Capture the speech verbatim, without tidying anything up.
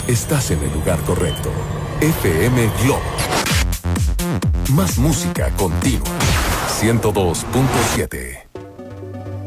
estás en el lugar correcto. F M Globo. Más música continua. ciento dos punto siete.